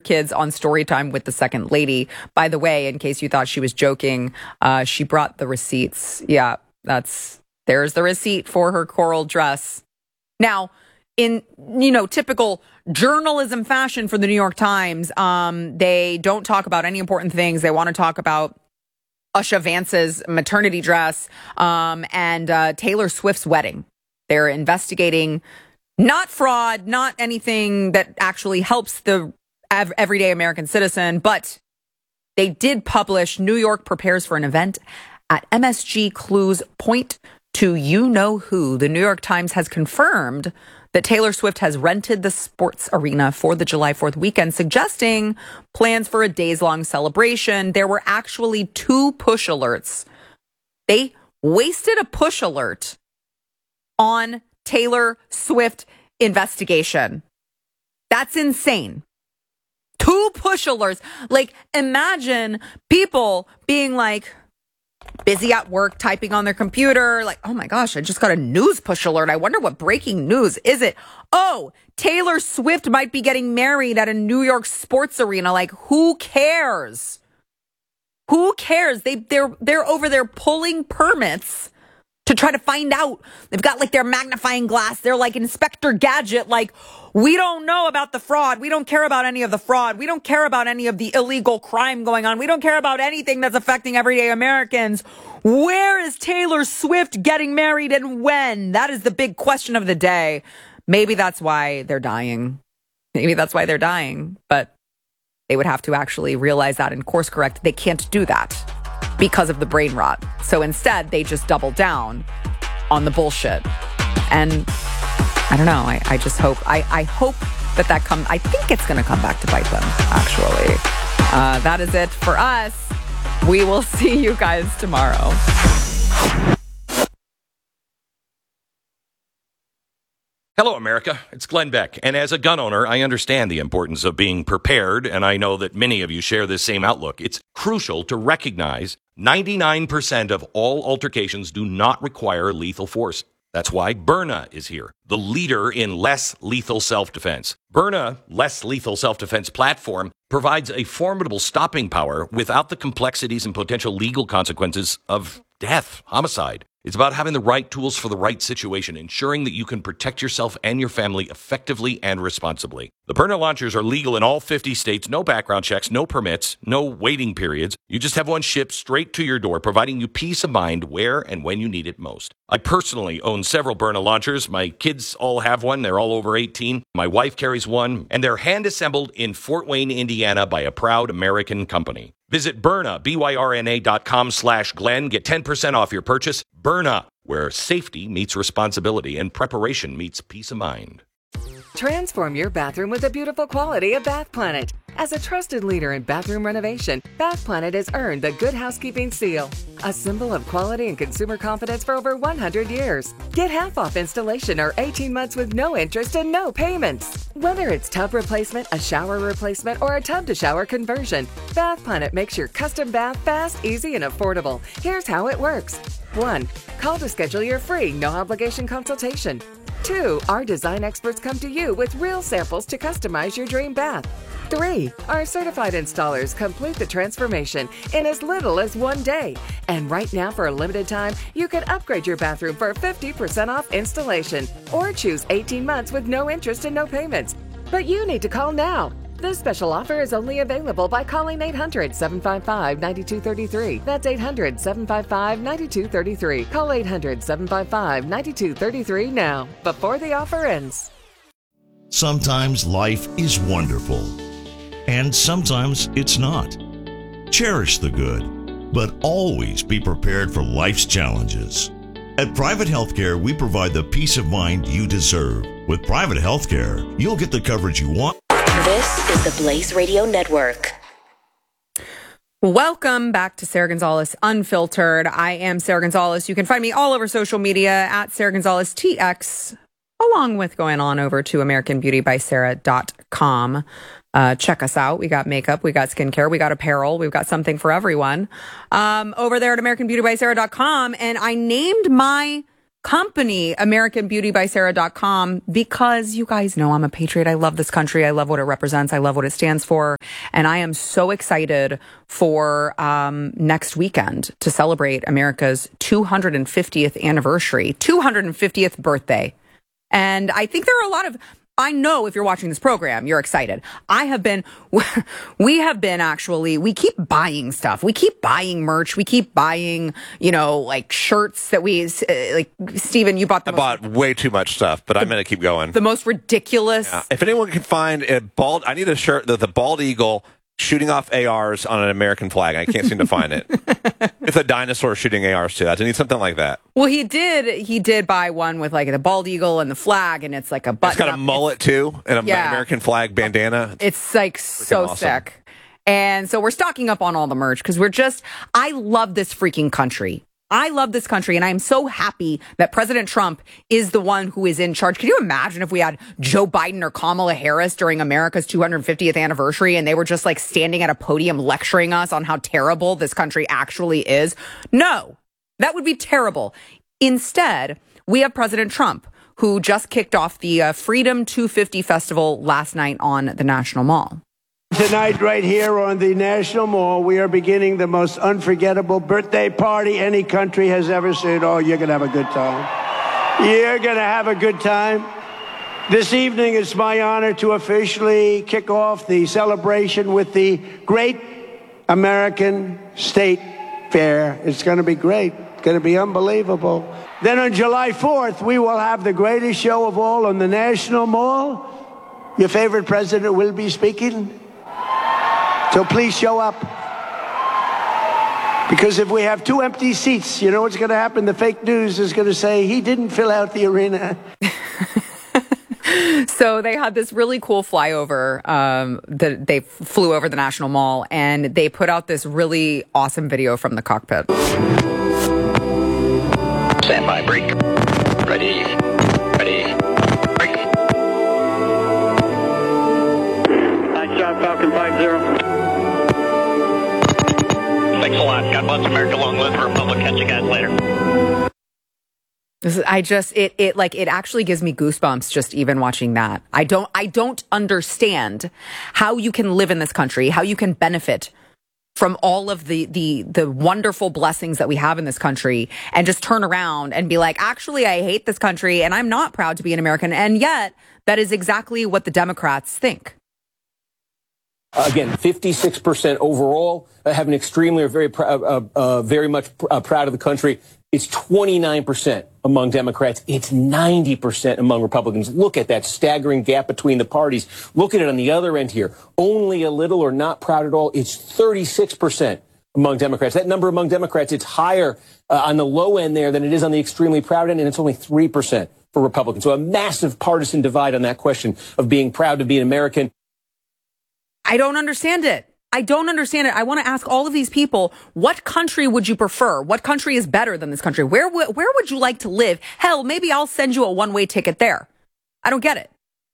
kids on story time with the second lady. By the way, in case you thought she was joking, she brought the receipts. Yeah, there's the receipt for her coral dress. Now, in, typical journalism fashion for the New York Times, they don't talk about any important things. They want to talk about Usha Vance's maternity dress and Taylor Swift's wedding. They're investigating not fraud, not anything that actually helps the everyday American citizen, but they did publish New York prepares for an event at MSG clues point to you-know-who. The New York Times has confirmed that Taylor Swift has rented the sports arena for the July 4th weekend, suggesting plans for a days-long celebration. There were actually 2 push alerts. They wasted a push alert on Taylor Swift investigation. That's insane. 2 push alerts. Like, imagine people being like busy at work, typing on their computer, like, oh my gosh, I just got a news push alert. I wonder what breaking news is it? Oh, Taylor Swift might be getting married at a New York sports arena. Like, who cares? Who cares? They're over there pulling permits to try to find out. They've got like their magnifying glass. They're like Inspector Gadget. Like, we don't know about the fraud. We don't care about any of the fraud. We don't care about any of the illegal crime going on. We don't care about anything that's affecting everyday Americans. Where is Taylor Swift getting married and when? That is the big question of the day. Maybe that's why they're dying. But they would have to actually realize that and course correct. They can't do that because of the brain rot. So instead, they just double down on the bullshit. And I don't know. I just hope. I hope that comes. I think it's going to come back to bite them, actually. That is it for us. We will see you guys tomorrow. Hello, America. It's Glenn Beck. And as a gun owner, I understand the importance of being prepared, and I know that many of you share this same outlook. It's crucial to recognize 99% of all altercations do not require lethal force. That's why Byrna is here, the leader in less lethal self-defense. Byrna, less lethal self-defense platform, provides a formidable stopping power without the complexities and potential legal consequences of death, homicide. It's about having the right tools for the right situation, ensuring that you can protect yourself and your family effectively and responsibly. The Byrna launchers are legal in all 50 states, no background checks, no permits, no waiting periods. You just have one shipped straight to your door, providing you peace of mind where and when you need it most. I personally own several Byrna launchers. My kids all have one. They're all over 18. My wife carries one, and they're hand-assembled in Fort Wayne, Indiana by a proud American company. Visit Byrna, BYRNA.com/Glenn. Get 10% off your purchase. Byrna, where safety meets responsibility and preparation meets peace of mind. Transform your bathroom with the beautiful quality of Bath Planet. As a trusted leader in bathroom renovation, Bath Planet has earned the Good Housekeeping seal, a symbol of quality and consumer confidence for over 100 years. Get half off installation or 18 months with no interest and no payments. Whether it's tub replacement, a shower replacement, or a tub-to-shower conversion, Bath Planet makes your custom bath fast, easy, and affordable. Here's how it works. 1. Call to schedule your free, no-obligation consultation. 2. Our design experts come to you with real samples to customize your dream bath. 3. Our certified installers complete the transformation in as little as 1 day. And right now, for a limited time, you can upgrade your bathroom for 50% off installation or choose 18 months with no interest and no payments. But you need to call now. This special offer is only available by calling 800-755-9233. That's 800-755-9233. Call 800-755-9233 now, before the offer ends. Sometimes life is wonderful, and sometimes it's not. Cherish the good, but always be prepared for life's challenges. At Private Healthcare, we provide the peace of mind you deserve. With Private Healthcare, you'll get the coverage you want. This is the Blaze Radio Network. Welcome back to Sarah Gonzalez Unfiltered. I am Sarah Gonzalez. You can find me all over social media at Sarah Gonzalez TX, along with going on over to AmericanBeautyBySarah.com. Check us out. We got makeup, we got skincare, we got apparel, we've got something for everyone. Over there at AmericanBeautyBySarah.com. And I named my company AmericanBeautyBySarah.com because you guys know I'm a patriot. I love this country. I love what it represents. I love what it stands for. And I am so excited for next weekend to celebrate America's 250th anniversary, 250th birthday. And I think there are a lot of, I know if you're watching this program, you're excited. We keep buying stuff. We keep buying merch. We keep buying, like shirts that like, Stephen, you bought I bought way too much stuff, but I'm going to keep going. The most ridiculous. Yeah. If anyone can find I need a shirt, the bald eagle shooting off ARs on an American flag. I can't seem to find it. It's a dinosaur shooting ARs too. I need something like that. Well, he did buy one with like the bald eagle and the flag, and it's like a button. It's got a mullet too, and an American flag bandana. It's like so awesome. sick. And so we're stocking up on all the merch because I love this freaking country. I love this country, and I am so happy that President Trump is the one who is in charge. Can you imagine if we had Joe Biden or Kamala Harris during America's 250th anniversary and they were just like standing at a podium lecturing us on how terrible this country actually is? No, that would be terrible. Instead, we have President Trump, who just kicked off the Freedom 250 Festival last night on the National Mall. Tonight, right here on the National Mall, we are beginning the most unforgettable birthday party any country has ever seen. Oh, you're going to have a good time. You're going to have a good time. This evening, it's my honor to officially kick off the celebration with the Great American State Fair. It's going to be great. It's going to be unbelievable. Then on July 4th, we will have the greatest show of all on the National Mall. Your favorite president will be speaking. So please show up. Because if we have 2 empty seats, you know what's going to happen? The fake news is going to say he didn't fill out the arena. So they had this really cool flyover. They flew over the National Mall, and they put out this really awesome video from the cockpit. Stand by, break. Ready. Break. Nice job, Falcon 5-0. Thanks a lot. God bless America. Long live the Republic. Catch you guys later. It actually gives me goosebumps just even watching that. I don't understand how you can live in this country, how you can benefit from all of the wonderful blessings that we have in this country and just turn around and be like, actually, I hate this country and I'm not proud to be an American. And yet that is exactly what the Democrats think. Again, 56% overall have an extremely or very much proud of the country. It's 29% among Democrats. It's 90% among Republicans. Look at that staggering gap between the parties. Look at it on the other end here. Only a little or not proud at all. It's 36% among Democrats. That number among Democrats, it's higher on the low end there than it is on the extremely proud end, and it's only 3% for Republicans. So a massive partisan divide on that question of being proud to be an American. I don't understand it. I want to ask all of these people, what country would you prefer? What country is better than this country? Where would you like to live? Hell, maybe I'll send you a one-way ticket there. I don't get it.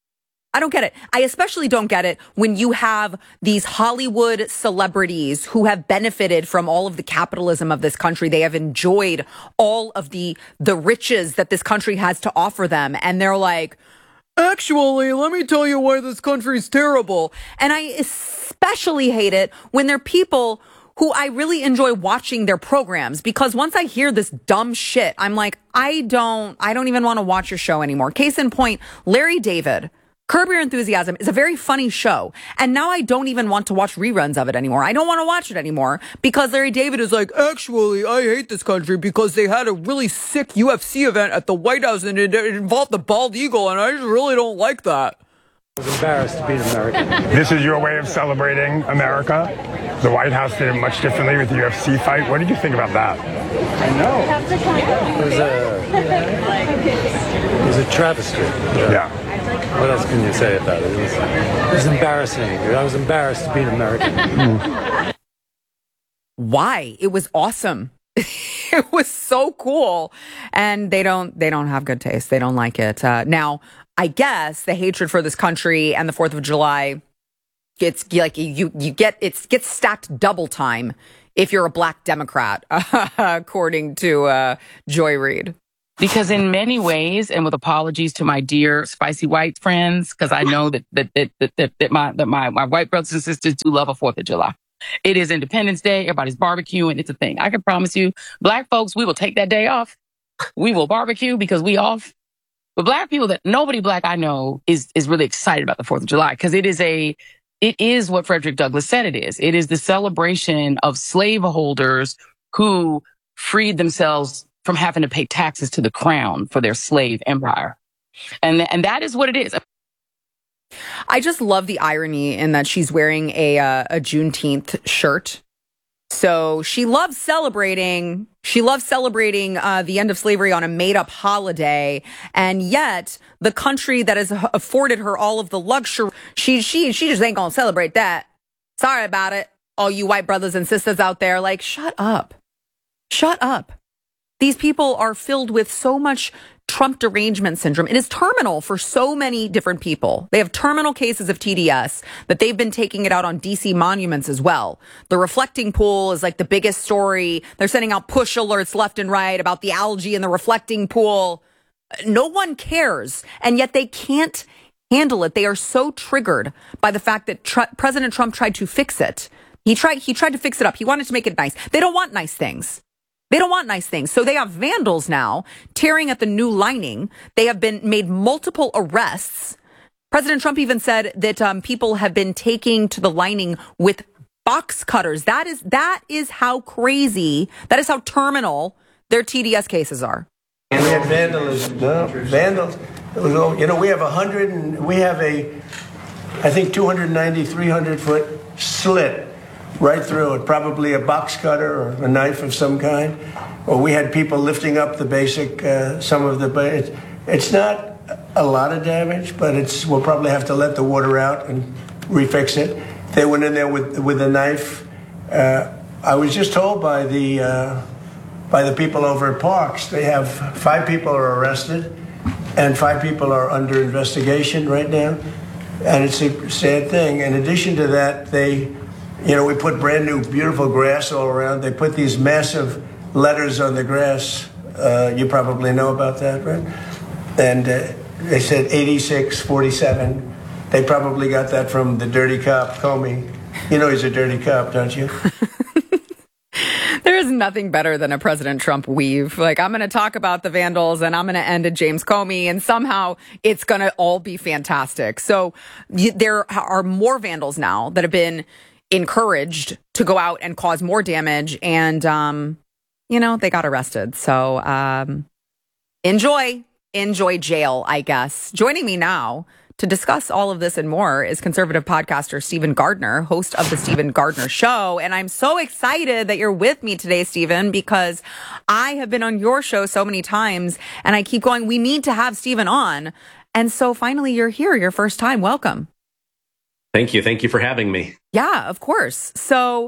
I especially don't get it when you have these Hollywood celebrities who have benefited from all of the capitalism of this country. They have enjoyed all of the riches that this country has to offer them. And they're like, actually, let me tell you why this country's terrible. And I especially hate it when they're people who I really enjoy watching their programs, because once I hear this dumb shit, I'm like, I don't even want to watch your show anymore. Case in point, Larry David, Curb Your Enthusiasm is a very funny show. And now I don't even want to watch reruns of it anymore. I don't want to watch it anymore because Larry David is like, actually, I hate this country because they had a really sick UFC event at the White House and it involved the bald eagle. And I just really don't like that. I was embarrassed to be an American. This is your way of celebrating America. The White House did it much differently with the UFC fight. What did you think about that? I know. It was a travesty. Yeah. What else can you say about it? It was embarrassing. I was embarrassed to be an American. Why? It was awesome. It was so cool. And they don't have good taste. They don't like it. Now, I guess the hatred for this country and the 4th of July, it's like it gets stacked double time if you're a black Democrat, according to Joy Reid. Because in many ways, and with apologies to my dear spicy white friends, because I know that my white brothers and sisters do love a 4th of July. It is Independence Day. Everybody's barbecuing. It's a thing. I can promise you, Black folks, we will take that day off. We will barbecue because we off. But Black people, that nobody Black I know is really excited about the 4th of July, because it is what Frederick Douglass said it is. It is the celebration of slaveholders who freed themselves from having to pay taxes to the crown for their slave empire. And that is what it is. I just love the irony in that she's wearing a Juneteenth shirt. So she loves celebrating. She loves celebrating the end of slavery on a made-up holiday, and yet the country that has afforded her all of the luxury, she just ain't gonna celebrate that. Sorry about it, all you white brothers and sisters out there. Like, shut up, shut up. These people are filled with so much Trump derangement syndrome. It is terminal for so many different people. They have terminal cases of TDS that they've been taking it out on DC monuments as well. The reflecting pool is like the biggest story. They're sending out push alerts left and right about the algae in the reflecting pool. No one cares. And yet they can't handle it. They are so triggered by the fact that President Trump tried to fix it. He tried to fix it up. He wanted to make it nice. They don't want nice things. They don't want nice things. So they have vandals now tearing at the new lining. They have been made multiple arrests. President Trump even said that people have been taking to the lining with box cutters. That is how crazy, that is how terminal their TDS cases are. And we had vandalism. No, vandals. You know, we have I think 290, 300 foot slit right through it, probably a box cutter or a knife of some kind. Or we had people lifting up the basic, it's not a lot of damage, but we'll probably have to let the water out and refix it. They went in there with a knife. I was just told by the people over at Parks, they have 5 people are arrested and 5 people are under investigation right now. And it's a sad thing. In addition to that, we put brand new, beautiful grass all around. They put these massive letters on the grass. You probably know about that, right? And they said 8647. They probably got that from the dirty cop, Comey. You know he's a dirty cop, don't you? There is nothing better than a President Trump weave. Like, I'm going to talk about the vandals and I'm going to end at James Comey, and somehow it's going to all be fantastic. So there are more vandals now that have been encouraged to go out and cause more damage, and they got arrested. So enjoy jail, I guess. Joining me now to discuss all of this and more is conservative podcaster Stephen Gardner, host of the Stephen Gardner Show. And I'm so excited that you're with me today, Stephen, because I have been on your show so many times and I keep going, we need to have Stephen on. And so finally you're here, your first time. Welcome. Thank you. Thank you for having me. Yeah, of course. So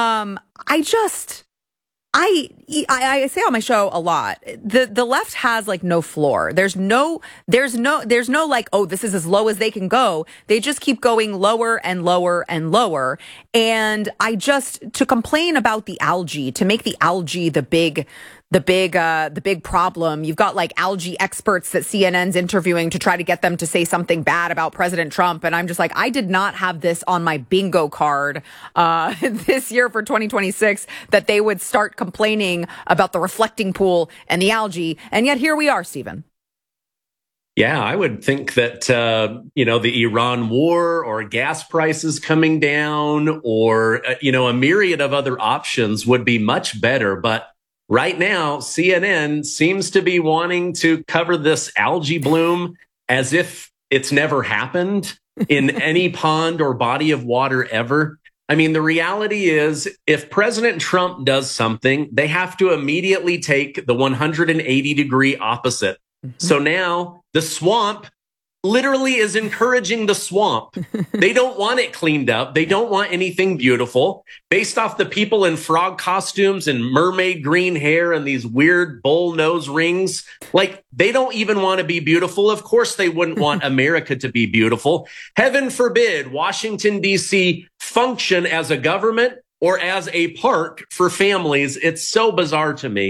I say on my show a lot, the left has like no floor. There's no like, oh, this is as low as they can go. They just keep going lower and lower and lower. And to complain about the algae, to make the algae the big problem. You've got like algae experts that CNN's interviewing to try to get them to say something bad about President Trump. And I'm just like, I did not have this on my bingo card this year for 2026, that they would start complaining about the reflecting pool and the algae. And yet here we are, Stephen. Yeah, I would think that, the Iran war or gas prices coming down or, a myriad of other options would be much better. But right now, CNN seems to be wanting to cover this algae bloom as if it's never happened in any pond or body of water ever. I mean, the reality is, if President Trump does something, they have to immediately take the 180-degree opposite. Mm-hmm. So now the swamp literally is encouraging the swamp. They don't want it cleaned up. They don't want anything beautiful. Based off the people in frog costumes and mermaid green hair and these weird bull nose rings, like, they don't even want to be beautiful. Of course, they wouldn't want America to be beautiful. Heaven forbid Washington, D.C. function as a government or as a park for families. It's so bizarre to me.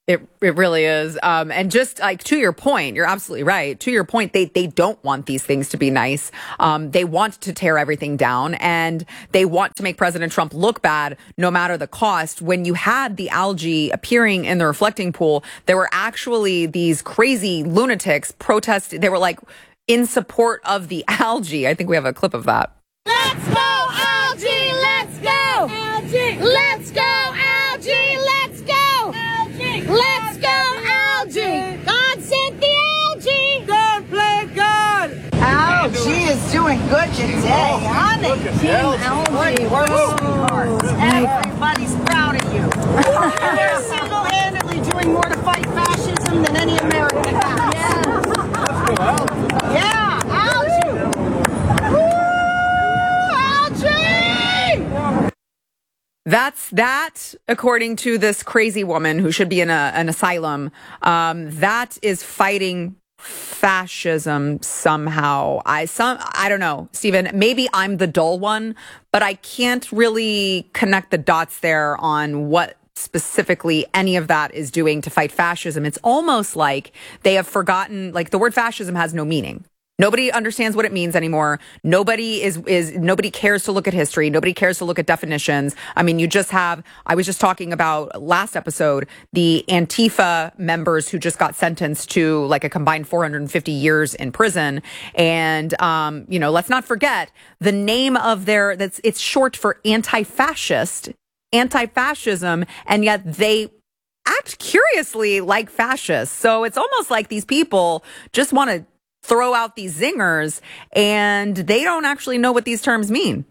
It really is. And just like to your point, you're absolutely right. To your point, they don't want these things to be nice. They want to tear everything down, and they want to make President Trump look bad no matter the cost. When you had the algae appearing in the reflecting pool, there were actually these crazy lunatics protesting. They were like in support of the algae. I think we have a clip of that. Let's go, algae! Let's go! Algae! Let's go, algae! Let's go! Let's go, algae! God sent the algae! Don't play God! Algae is doing good today, honey. Team Algae, we're sweethearts. Everybody's proud of you. You're single-handedly doing more to fight fascism than any American has. Yeah, algae! Woo, algae! That's that, according to this crazy woman who should be in an asylum. That is fighting fascism somehow. I don't know, Stephen, maybe I'm the dull one, but I can't really connect the dots there on what specifically any of that is doing to fight fascism. It's almost like they have forgotten, like the word fascism has no meaning. Nobody understands what it means anymore. Nobody cares to look at history. Nobody cares to look at definitions. I mean, I was just talking about last episode, the Antifa members who just got sentenced to like a combined 450 years in prison. And, let's not forget the name of it's short for anti-fascism, and yet they act curiously like fascists. So it's almost like these people just want to throw out these zingers, and they don't actually know what these terms mean.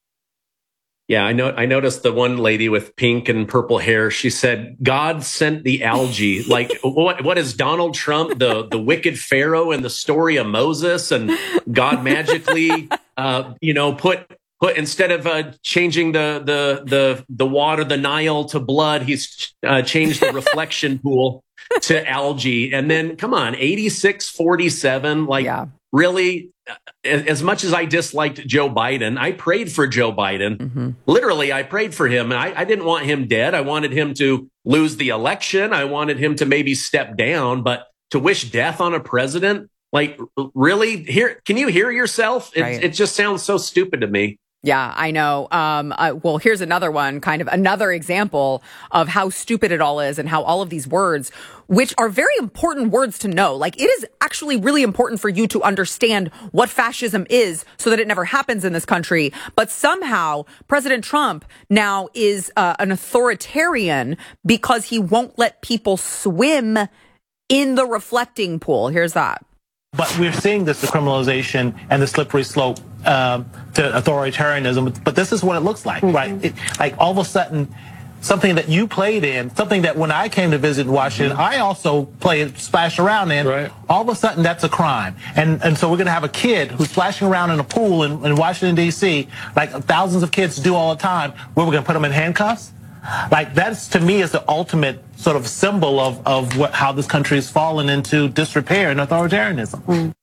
Yeah, I noticed the one lady with pink and purple hair. She said, "God sent the algae." Like, what is Donald Trump, the wicked Pharaoh in the story of Moses, and God magically, put instead of changing the water, the Nile to blood, he's changed the reflection pool to algae. And then, come on, 86-47. Really, as much as I disliked Joe Biden, I prayed for Joe Biden. Mm-hmm. Literally, I prayed for him. I didn't want him dead. I wanted him to lose the election. I wanted him to maybe step down. But to wish death on a president, like, really? Can you hear yourself? It just sounds so stupid to me. Yeah, I know. Well, here's another one, kind of another example of how stupid it all is and how all of these words, which are very important words to know. Like, it is actually really important for you to understand what fascism is so that it never happens in this country. But somehow President Trump now is an authoritarian because he won't let people swim in the reflecting pool. Here's that. But we're seeing this decriminalization and the slippery slope to authoritarianism. But this is what it looks like, right? Like all of a sudden, something that you played in, something that when I came to visit Washington, I also splashed around in. Right. All of a sudden, that's a crime. And so we're going to have a kid who's splashing around in a pool in Washington, D.C., like thousands of kids do all the time, where we're going to put them in handcuffs? Like, that's, to me, is the ultimate sort of symbol of how this country has fallen into disrepair and authoritarianism.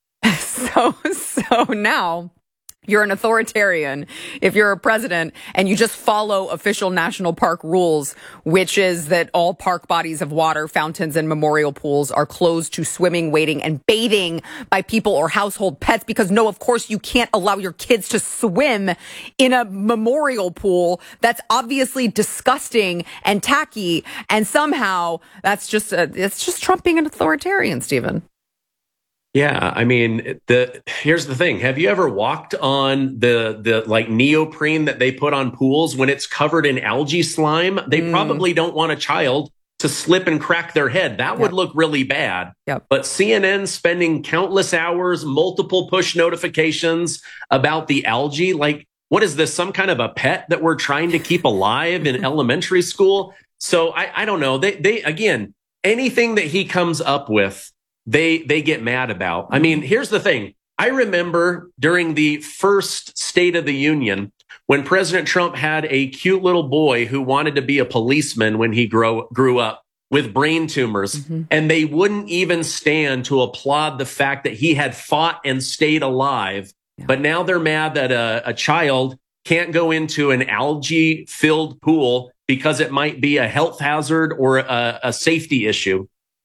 So now you're an authoritarian if you're a president and you just follow official national park rules, which is that all park bodies of water, fountains, and memorial pools are closed to swimming, wading, and bathing by people or household pets. Because no, of course, you can't allow your kids to swim in a memorial pool. That's obviously disgusting and tacky. And somehow it's just Trump being an authoritarian, Stephen. Yeah, I mean, here's the thing. Have you ever walked on the like neoprene that they put on pools when it's covered in algae slime? They probably don't want a child to slip and crack their head. That would look really bad. Yep. But CNN spending countless hours, multiple push notifications about the algae. Like, what is this? Some kind of a pet that we're trying to keep alive in elementary school? So I don't know. They again, anything that he comes up with, they get mad about. I mean, here's the thing. I remember during the first State of the Union when President Trump had a cute little boy who wanted to be a policeman when he grew up with brain tumors. And they wouldn't even stand to applaud the fact that he had fought and stayed alive. But now they're mad that a child can't go into an algae-filled pool because it might be a health hazard or a safety issue.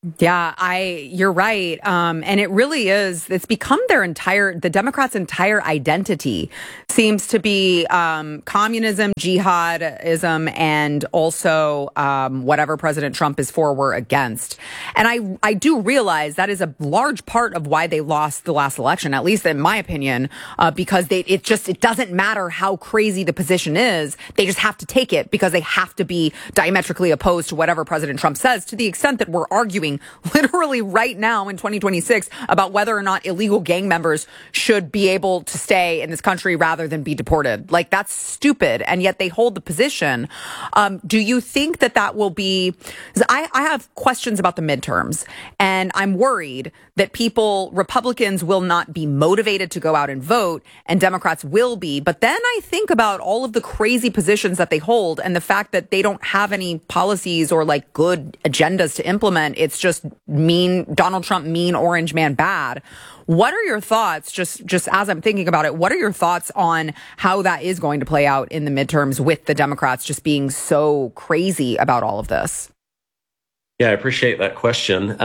Yeah, you're right. And it really is. It's become the Democrats' entire identity seems to be communism, jihadism, and also whatever President Trump is for, we're against. And I do realize that is a large part of why they lost the last election, at least in my opinion, because it doesn't matter how crazy the position is. They just have to take it because they have to be diametrically opposed to whatever President Trump says, to the extent that we're arguing literally right now in 2026 about whether or not illegal gang members should be able to stay in this country rather than be deported. Like, that's stupid. And yet they hold the position. Do you think that will be, I have questions about the midterms, and I'm worried that Republicans will not be motivated to go out and vote, and Democrats will be. But then I think about all of the crazy positions that they hold and the fact that they don't have any policies or like good agendas to implement. It's just mean Donald Trump, mean orange man bad. What are your thoughts, just as I'm thinking about it, what are your thoughts on how that is going to play out in the midterms with the Democrats just being so crazy about all of this? Yeah, I appreciate that question.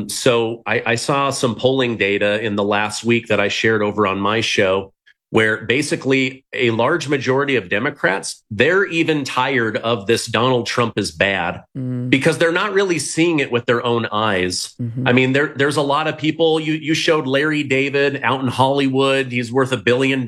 So I saw some polling data in the last week that I shared over on my show, where basically a large majority of Democrats, they're even tired of this Donald Trump is bad because they're not really seeing it with their own eyes. I mean, there's a lot of people, you showed Larry David out in Hollywood. He's worth $1 billion.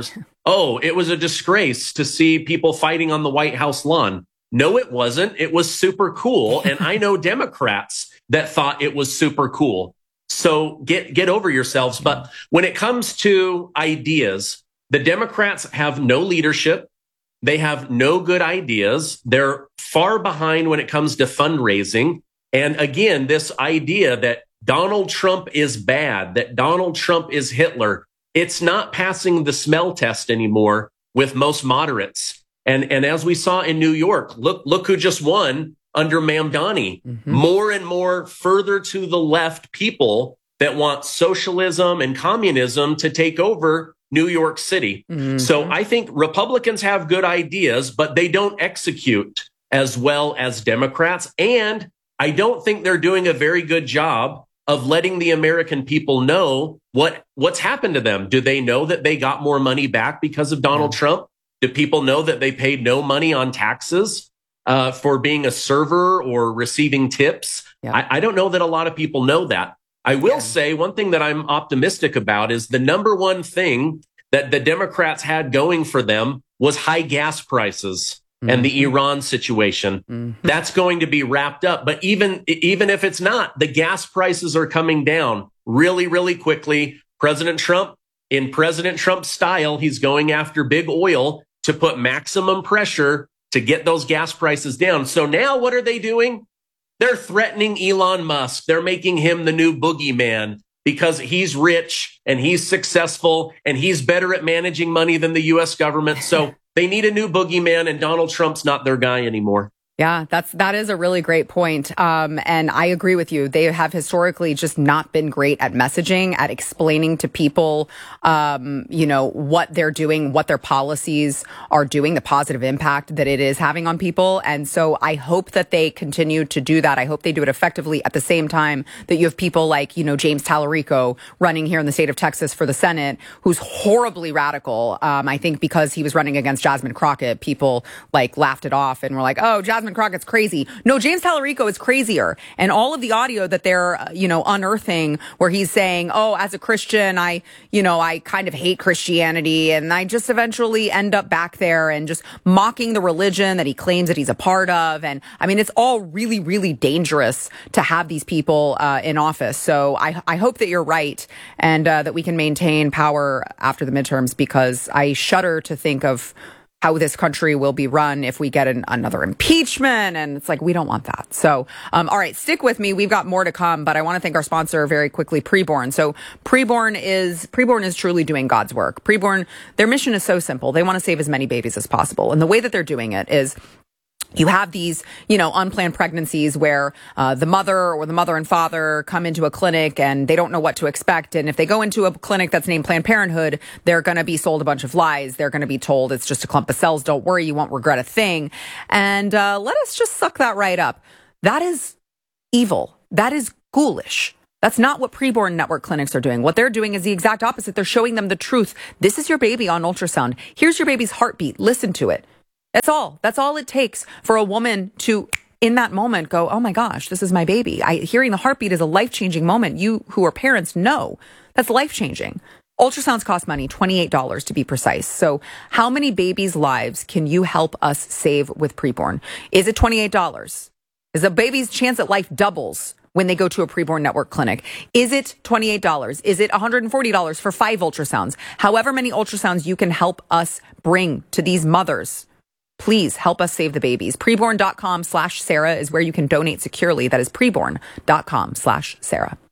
Oh, it was a disgrace to see people fighting on the White House lawn. No, it wasn't. It was super cool. And I know Democrats that thought it was super cool. So get over yourselves. But when it comes to ideas, the Democrats have no leadership. They have no good ideas. They're far behind when it comes to fundraising. And again, this idea that Donald Trump is bad, that Donald Trump is Hitler, it's not passing the smell test anymore with most moderates. And as we saw in New York, look who just won under Mamdani. More and more further to the left people that want socialism and communism to take over New York City. So I think Republicans have good ideas, but they don't execute as well as Democrats. And I don't think they're doing a very good job of letting the American people know what's happened to them. Do they know that they got more money back because of Donald Trump? Do people know that they paid no money on taxes for being a server or receiving tips? I don't know that a lot of people know that. I will say one thing that I'm optimistic about is the number one thing that the Democrats had going for them was high gas prices and the Iran situation. That's going to be wrapped up. But even if it's not, the gas prices are coming down really, really quickly. President Trump, in President Trump style, he's going after big oil to put maximum pressure to get those gas prices down. So now what are they doing? They're threatening Elon Musk. They're making him the new boogeyman because he's rich and he's successful and he's better at managing money than the U.S. government. So they need a new boogeyman, and Donald Trump's not their guy anymore. Yeah, that is a really great point. And I agree with you. They have historically just not been great at messaging, at explaining to people, what they're doing, what their policies are doing, the positive impact that it is having on people. And so I hope that they continue to do that. I hope they do it effectively at the same time that you have people like, James Tallarico running here in the state of Texas for the Senate, who's horribly radical. I think because he was running against Jasmine Crockett, people laughed it off and were like, oh, Jasmine Crockett's crazy. No, James Tallarico is crazier. And all of the audio that they're, unearthing where he's saying, oh, as a Christian, I kind of hate Christianity. And I just eventually end up back there and just mocking the religion that he claims that he's a part of. And I mean, it's all really, really dangerous to have these people in office. So I hope that you're right and that we can maintain power after the midterms, because I shudder to think of how this country will be run if we get another impeachment. And it's like, we don't want that. So, all right, stick with me. We've got more to come, but I want to thank our sponsor very quickly, Preborn. So Preborn is truly doing God's work. Preborn, their mission is so simple. They want to save as many babies as possible. And the way that they're doing it is you have these, unplanned pregnancies where the mother or the mother and father come into a clinic and they don't know what to expect. And if they go into a clinic that's named Planned Parenthood, they're going to be sold a bunch of lies. They're going to be told it's just a clump of cells. Don't worry, you won't regret a thing. And let us just suck that right up. That is evil. That is ghoulish. That's not what preborn network clinics are doing. What they're doing is the exact opposite. They're showing them the truth. This is your baby on ultrasound. Here's your baby's heartbeat. Listen to it. That's all. That's all it takes for a woman to, in that moment, go, oh my gosh, this is my baby. Hearing the heartbeat is a life-changing moment. You who are parents know that's life-changing. Ultrasounds cost money, $28 to be precise. So how many babies' lives can you help us save with preborn? Is it $28? Is a baby's chance at life doubles when they go to a preborn network clinic? Is it $28? Is it $140 for 5 ultrasounds? However many ultrasounds you can help us bring to these mothers, please help us save the babies. Preborn.com/Sarah is where you can donate securely. That is preborn.com/Sarah.